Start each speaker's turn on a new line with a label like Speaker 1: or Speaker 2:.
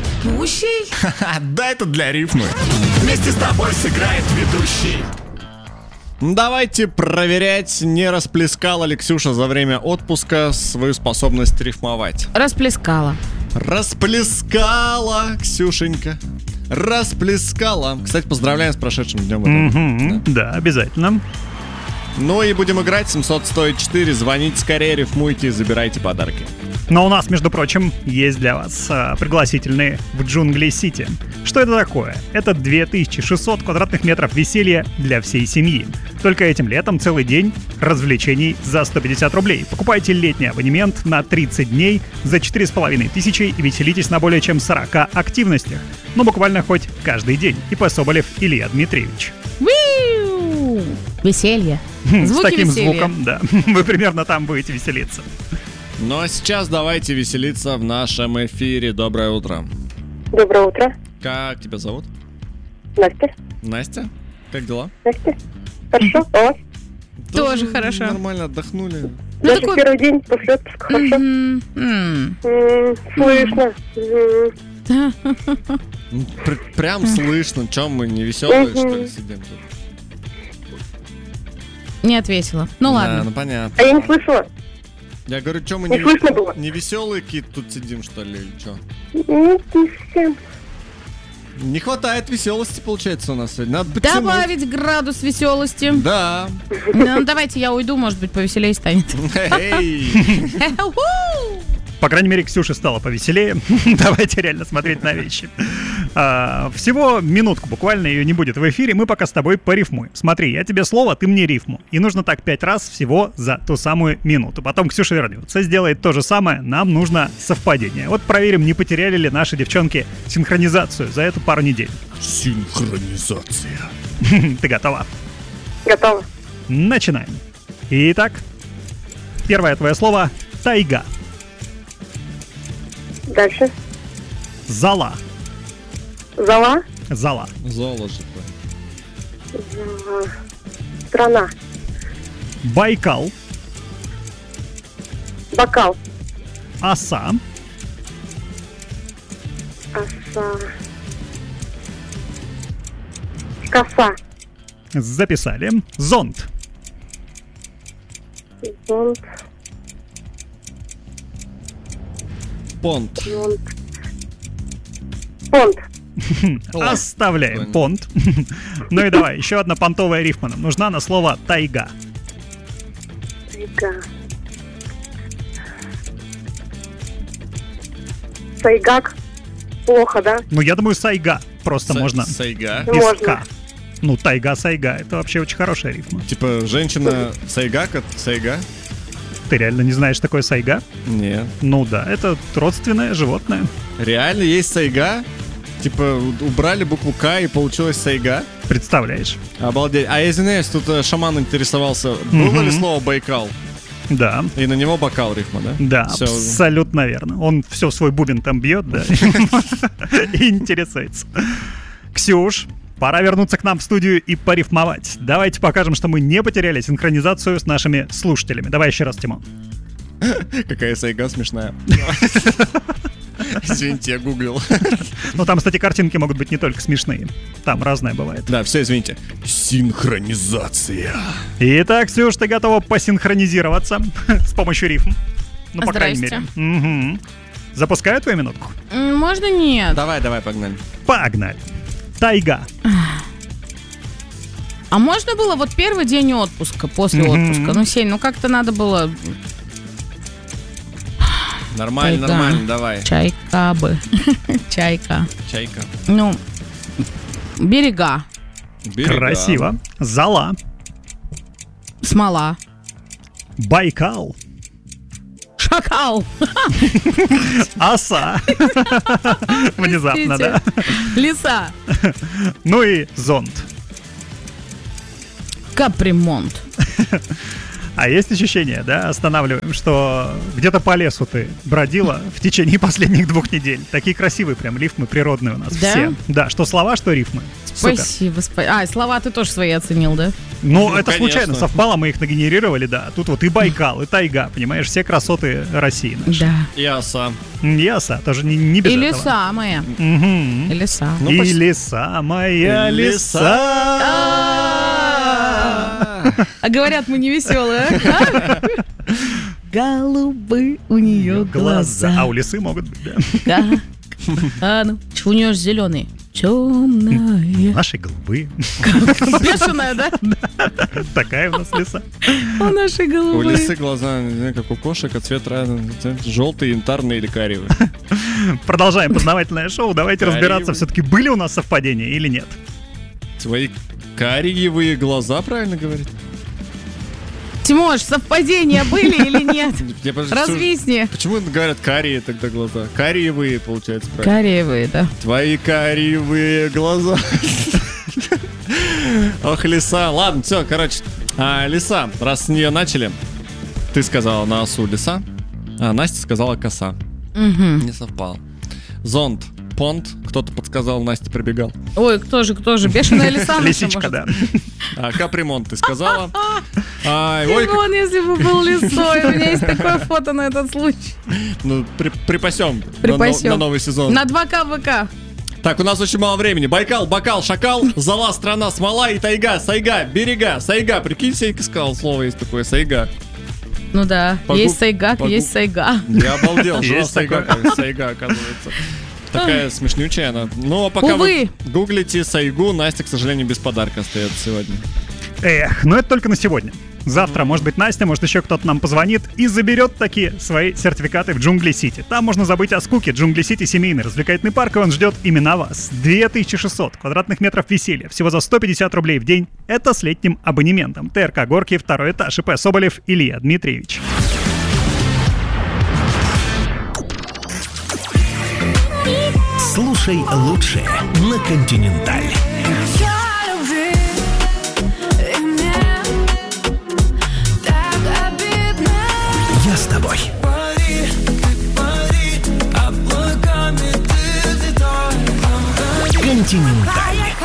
Speaker 1: Ведущий?
Speaker 2: Да, это для рифмы. Вместе с тобой сыграет ведущий. Давайте проверять, не расплескала ли Ксюша за время отпуска свою способность рифмовать.
Speaker 1: Расплескала.
Speaker 2: Расплескала, Ксюшенька. Расплескала. Кстати, поздравляем с прошедшим днем.
Speaker 3: Да, обязательно.
Speaker 2: Ну и будем играть. 700 стоит 4. Звоните скорее, рифмуйте и забирайте подарки.
Speaker 3: Но у нас, между прочим, есть для вас пригласительные в Джунгли-Сити. Что это такое? Это 2600 квадратных метров веселья для всей семьи. Только этим летом целый день развлечений за 150 рублей. Покупайте летний абонемент на 30 дней за 4500 и веселитесь на более чем 40 активностях. Ну, буквально хоть каждый день. И.П. Соболев, Илья Дмитриевич.
Speaker 1: Веселье.
Speaker 3: С таким
Speaker 1: веселья.
Speaker 3: звуком, да. Вы примерно там будете веселиться.
Speaker 2: Ну а сейчас давайте веселиться в нашем эфире. Доброе утро.
Speaker 4: Доброе утро.
Speaker 2: Как тебя зовут?
Speaker 4: Настя.
Speaker 2: Настя? Как дела?
Speaker 4: Настя. Хорошо. А вас?
Speaker 1: Тоже хорошо.
Speaker 2: Нормально отдохнули.
Speaker 1: Ну,
Speaker 4: Даже
Speaker 1: такой-
Speaker 4: первый день после отпуска. Хорошо. Слышно.
Speaker 2: Прям слышно. Чем мы не веселые, что ли, сидим тут?
Speaker 1: Не ответила. Ну
Speaker 2: Да,
Speaker 1: ладно.
Speaker 2: ну понятно.
Speaker 4: А я не слышала.
Speaker 2: Я говорю, что мы
Speaker 4: Не слышно было?
Speaker 2: не веселые какие-то тут сидим, что ли, или что?
Speaker 4: Нет, не совсем.
Speaker 2: Не хватает веселости, получается, у нас сегодня. Надо подтянуть.
Speaker 1: Добавить градус веселости.
Speaker 2: Да.
Speaker 1: Ну, давайте я уйду, может быть, повеселее станет.
Speaker 2: Эй.
Speaker 3: По крайней мере, Ксюше стало повеселее. Давайте реально смотреть на вещи. Всего минутку буквально, ее не будет в эфире. Мы пока с тобой порифмуем. Смотри, я тебе слово, ты мне рифму. И нужно так 5 раз всего за ту самую минуту. Потом Ксюша вернется, сделает то же самое. Нам нужно совпадение. Вот проверим, не потеряли ли наши девчонки синхронизацию за эту пару недель.
Speaker 2: Синхронизация.
Speaker 3: Ты готова?
Speaker 4: Готова.
Speaker 3: Начинаем. Итак, первое твое слово — тайга.
Speaker 4: Дальше.
Speaker 3: Зала.
Speaker 4: Зала.
Speaker 3: Зала.
Speaker 2: Золото.
Speaker 4: Страна.
Speaker 3: Байкал.
Speaker 4: Бокал.
Speaker 3: Оса.
Speaker 4: Оса. Коса.
Speaker 3: Записали. Зонт.
Speaker 4: Зонт.
Speaker 2: Понт.
Speaker 4: Зонт. Понт.
Speaker 3: Оставляем
Speaker 2: Понт.
Speaker 3: понт. Ну и давай, еще одна понтовая рифма нам нужна на слово тайга.
Speaker 4: Тайга. Сайгак. Плохо, да?
Speaker 3: Ну, я думаю, сайга. Просто можно
Speaker 2: Сайга.
Speaker 3: без
Speaker 4: Можно.
Speaker 3: «к». Ну, тайга-сайга. Это вообще очень хорошая рифма.
Speaker 2: Типа, женщина сайгак от сайга?
Speaker 3: Ты реально не знаешь такое сайга?
Speaker 2: Нет.
Speaker 3: Ну да, это родственное животное.
Speaker 2: Реально есть сайга? Типа, убрали букву К и получилось сайга?
Speaker 3: Представляешь?
Speaker 2: Обалдеть. А я извиняюсь, тут шаман интересовался. Было ли слово Байкал?
Speaker 3: Да.
Speaker 2: И на него бокал рифма, да?
Speaker 3: Да,
Speaker 2: Всё.
Speaker 3: абсолютно верно. Он все в свой бубен там бьет, да, и интересуется. Ксюш, пора вернуться к нам в студию и порифмовать. Давайте покажем, что мы не потеряли синхронизацию с нашими слушателями. Давай еще раз, Тимон.
Speaker 2: Какая сайга смешная. Извините, я гуглил.
Speaker 3: Ну, там, кстати, картинки могут быть не только смешные. Там разное бывает.
Speaker 2: Да, все, извините. Синхронизация.
Speaker 3: Итак, Ксюш, ты готова посинхронизироваться с помощью рифм? Ну, по крайней мере.
Speaker 1: Здрасте.
Speaker 3: Мгм. Запускаю твою минутку?
Speaker 1: Можно нет?
Speaker 2: Давай, погнали.
Speaker 3: Погнали. Тайга.
Speaker 1: А можно было вот первый день отпуска, после отпуска? Ну, Сень, ну как-то надо было...
Speaker 2: Нормально,
Speaker 1: Тайга.
Speaker 2: нормально, давай.
Speaker 1: Чайка бы. Чайка.
Speaker 2: Чайка.
Speaker 1: Ну, берега.
Speaker 2: Берега.
Speaker 3: Красиво. Зала.
Speaker 1: Смола.
Speaker 3: Байкал.
Speaker 1: Шакал.
Speaker 3: Оса. Внезапно, да?
Speaker 1: Леса.
Speaker 3: Ну и зонт.
Speaker 1: Капремонт.
Speaker 3: А есть ощущение, да, останавливаем, что где-то по лесу ты бродила в течение последних 2 недель. Такие красивые прям рифмы природные у нас все. Да, что слова, что рифмы.
Speaker 1: Спасибо. Слова ты тоже свои оценил, да?
Speaker 3: Ну, это случайно совпало, мы их нагенерировали, да. Тут вот и Байкал, и тайга, понимаешь, все красоты России наши.
Speaker 1: Да.
Speaker 2: И оса.
Speaker 3: И оса, тоже не без
Speaker 1: и
Speaker 3: этого.
Speaker 1: леса моя.
Speaker 3: Угу.
Speaker 1: И леса.
Speaker 3: Ну, и леса моя, леса.
Speaker 1: А говорят, мы не веселые. Голубые у нее глаза.
Speaker 3: А у лисы могут быть, да.
Speaker 1: А ну, у нее же зеленые. Темная.
Speaker 3: Наши голубые.
Speaker 1: Бешеная, да?
Speaker 3: Такая у нас лиса.
Speaker 1: У нашей голубые.
Speaker 2: У лисы глаза, не знаю, как у кошек, а цвет разный. Желтый, янтарный или кариевый.
Speaker 3: Продолжаем познавательное шоу. Давайте разбираться, все-таки были у нас совпадения или нет.
Speaker 2: Твои кариевые глаза, правильно говорить?
Speaker 1: Тимош, совпадения были или нет? Развисни.
Speaker 2: Почему говорят карие тогда глаза? Кариевые, получается, правильно?
Speaker 1: Кариевые, да.
Speaker 2: Твои кариевые глаза. Ох, лиса. Ладно, все, короче. Лиса, раз с нее начали. Ты сказала на осу лиса, а Настя сказала коса. Не совпало. Зонт. Понт. Кто-то подсказал, Настя пробегал.
Speaker 1: Ой, кто же? Бешеная лиса.
Speaker 3: Лисичка, да.
Speaker 2: Капремонт ты сказала.
Speaker 1: Тимон, если бы был лисой. У меня есть такое фото на этот случай.
Speaker 2: Ну, припасем. На новый сезон.
Speaker 1: На 2 КВК.
Speaker 2: Так, у нас очень мало времени. Байкал, бокал, шакал, зола, страна, смола и тайга, сайга, берега, сайга. Прикинь, Сейка сказал слово, есть такое, сайга.
Speaker 1: Ну да, есть сайгак, есть сайга.
Speaker 2: Я обалдел, жила сайга, оказывается. Такая смешнючая она. Ну, а пока вы гуглите сайгу, Настя, к сожалению, без подарка остается сегодня.
Speaker 3: Эх, ну это только на сегодня. Завтра, может быть, Настя, может, еще кто-то нам позвонит и заберет такие свои сертификаты в Джунгли-Сити. Там можно забыть о скуке. Джунгли-Сити — семейный развлекательный парк, и он ждет именно вас. 2600 квадратных метров веселья. Всего за 150 рублей в день. Это с летним абонементом. ТРК «Горки», 2 этаж, ИП Соболев, Илья Дмитриевич.
Speaker 5: Слушай лучшее на Континенталь. Я с тобой. Континенталь.